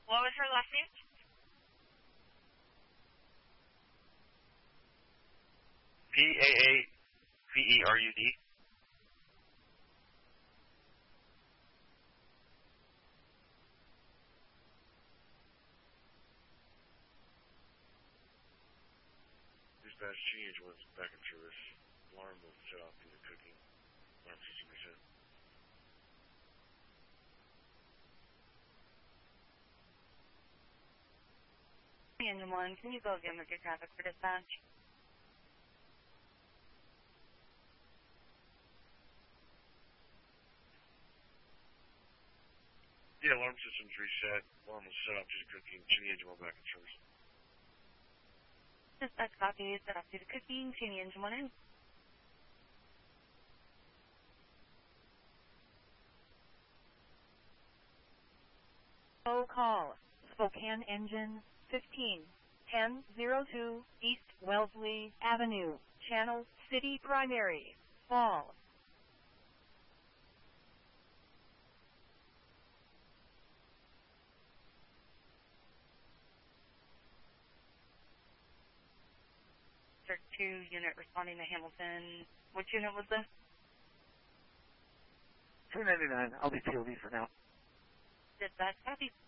What was her last name? P-A-A-P-E-R-U-D. Dispatch change was back in service. Alarm was set off due to cooking. Alarm system reset. Engine 1, can you go again with your traffic for dispatch? Yeah, alarm system's reset. Alarm was set off due to cooking. Chinny engine 1 back in service. Dispatch copy, set off due to cooking. Chinny engine 1 in. Oh, call. Spokane engine 15. 1002 East Wellesley Avenue, Channel City Primary, Fall. District 2 unit responding to Hamilton. Which unit was this? 299. I'll be POV for now. Dispatch copy.